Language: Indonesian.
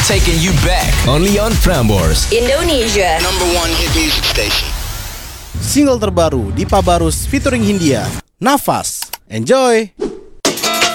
taking you back. Only on Prambors, Indonesia. #1 hit music station. Single terbaru Dipa Barus featuring Hindia, Nafas. Enjoy!